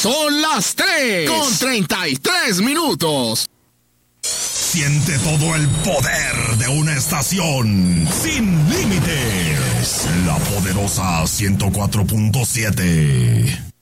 Son las 3:33. Siente todo el poder de una estación sin límites. La poderosa 104.7.